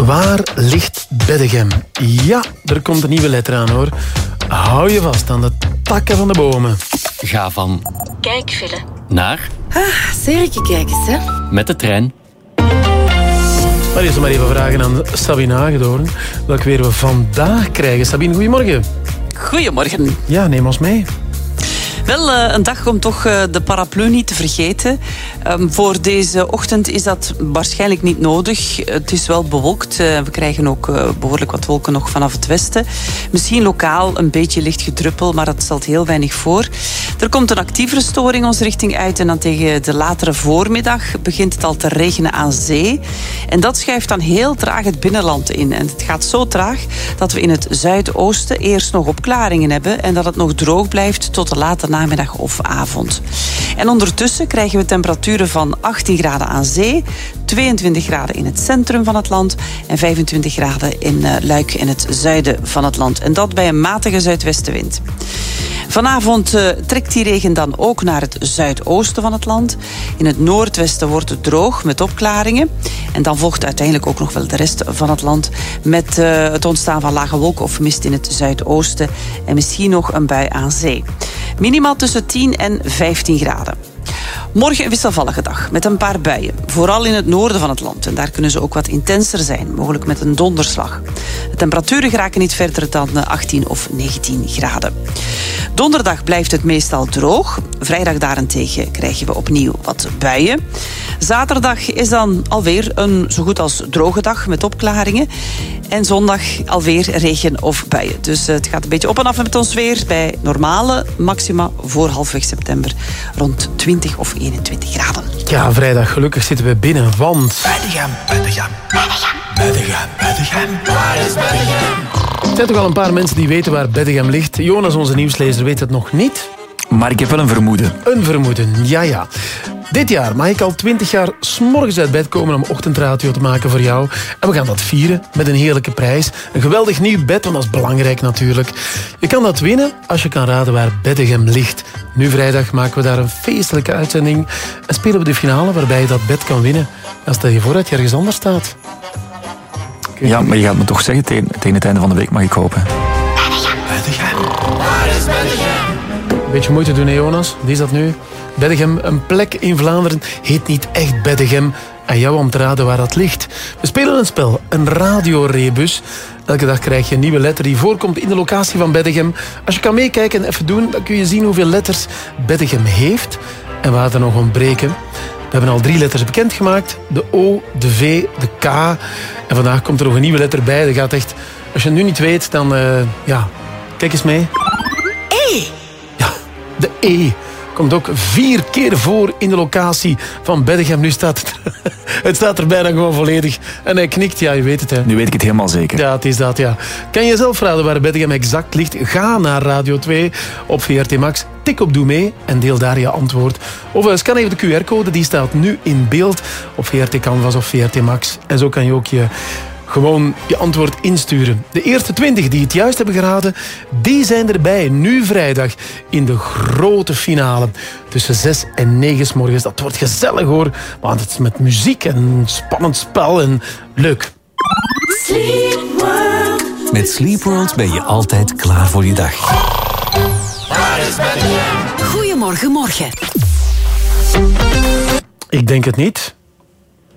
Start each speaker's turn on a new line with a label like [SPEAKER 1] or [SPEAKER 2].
[SPEAKER 1] Waar ligt Beddegem? Ja, er komt een nieuwe letter aan, hoor. Hou je vast aan de takken van de bomen.
[SPEAKER 2] Ga van...
[SPEAKER 3] Kijkfile.
[SPEAKER 2] Naar...
[SPEAKER 3] Serreke, kijk eens, hè.
[SPEAKER 2] Met de trein.
[SPEAKER 1] Maar eerst maar even vragen aan Sabine Hagedoorn welk weer we vandaag krijgen. Sabine, goedemorgen.
[SPEAKER 4] Goedemorgen.
[SPEAKER 1] Ja, neem ons mee.
[SPEAKER 4] Wel, een dag om toch de paraplu niet te vergeten. Voor deze ochtend is dat waarschijnlijk niet nodig. Het is wel bewolkt. We krijgen ook behoorlijk wat wolken nog vanaf het westen. Misschien lokaal een beetje licht gedruppel, maar dat stelt heel weinig voor. Er komt een actievere storing ons richting uit en dan tegen de latere voormiddag begint het al te regenen aan zee. En dat schuift dan heel traag het binnenland in. En het gaat zo traag dat we in het zuidoosten eerst nog opklaringen hebben en dat het nog droog blijft tot de late namiddag of avond. En ondertussen krijgen we temperaturen van 18 graden aan zee, 22 graden in het centrum van het land en 25 graden in Luik in het zuiden van het land. En dat bij een matige zuidwestenwind. Vanavond trekt die regen dan ook naar het zuidoosten van het land. In het noordwesten wordt het droog met opklaringen. En dan volgt uiteindelijk ook nog wel de rest van het land met het ontstaan van lage wolken of mist in het zuidoosten. En misschien nog een bui aan zee. Minimaal tussen 10 en 15 graden. Morgen een wisselvallige dag met een paar buien. Vooral in het noorden van het land. En daar kunnen ze ook wat intenser zijn, mogelijk met een donderslag. De temperaturen geraken niet verder dan 18 of 19 graden. Donderdag blijft het meestal droog. Vrijdag daarentegen krijgen we opnieuw wat buien. Zaterdag is dan alweer een zo goed als droge dag met opklaringen. En zondag alweer regen of buien. Dus het gaat een beetje op en af met ons weer. Bij normale maxima voor halfweg september rond 20 of 21 graden.
[SPEAKER 1] Ja, vrijdag gelukkig zitten we binnen, want...
[SPEAKER 5] Beddegem, Beddegem, Beddegem, Beddegem, Beddegem. Waar is Beddegem?
[SPEAKER 1] Er zijn toch al een paar mensen die weten waar Beddegem ligt. Jonas, onze nieuwslezer, weet het nog niet.
[SPEAKER 5] Maar ik heb wel een vermoeden.
[SPEAKER 1] Een vermoeden, ja. Dit jaar mag ik al 20 jaar 's morgens uit bed komen om ochtendradio te maken voor jou. En we gaan dat vieren met een heerlijke prijs. Een geweldig nieuw bed, want dat is belangrijk natuurlijk. Je kan dat winnen als je kan raden waar Beddegem ligt. Nu vrijdag maken we daar een feestelijke uitzending. En spelen we de finale waarbij je dat bed kan winnen. En stel je voor dat je ergens anders staat.
[SPEAKER 5] Ja, maar je gaat me toch zeggen, tegen het einde van de week mag ik hopen.
[SPEAKER 3] Beddegem. Waar is Beddegem?
[SPEAKER 1] Beetje moeite doen, hè, Jonas? Wie is dat nu? Beddegem, een plek in Vlaanderen, heet niet echt Beddegem. Aan jou om te raden waar dat ligt. We spelen een spel, een radiorebus. Elke dag krijg je een nieuwe letter die voorkomt in de locatie van Beddegem. Als je kan meekijken en even doen, dan kun je zien hoeveel letters Beddegem heeft en waar er nog ontbreken. We hebben al 3 letters bekendgemaakt. De O, de V, de K. En vandaag komt er nog een nieuwe letter bij. Dat gaat echt... Als je het nu niet weet, dan... kijk eens mee.
[SPEAKER 3] E.
[SPEAKER 1] Ja, de E. Komt ook 4 keer voor in de locatie van Beddegem. Nu staat het staat er bijna gewoon volledig. En hij knikt, ja, je weet het, hè.
[SPEAKER 5] Nu weet ik het helemaal zeker.
[SPEAKER 1] Ja, het is dat, ja. Kan je zelf raden waar Beddegem exact ligt? Ga naar Radio 2 op VRT Max. Tik op Doe mee en deel daar je antwoord. Of scan even de QR-code, die staat nu in beeld op VRT Canvas of VRT Max. En zo kan je ook gewoon je antwoord insturen. De eerste 20 die het juist hebben geraden, die zijn erbij. Nu vrijdag in de grote finale. Tussen 6 en 9 's morgens. Dat wordt gezellig, hoor. Want het is met muziek en spannend spel en leuk.
[SPEAKER 3] Sleep World.
[SPEAKER 6] Met Sleep World ben je altijd klaar voor je dag.
[SPEAKER 3] Waar is Beddegem?
[SPEAKER 7] Goedemorgen, morgen.
[SPEAKER 1] Ik denk het niet.